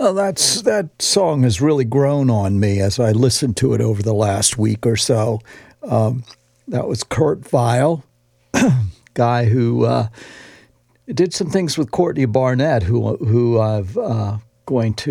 Well, that song has really grown on me as I listened to it over the last week or so. That was Kurt Vile, guy who did some things with Courtney Barnett, who I've going to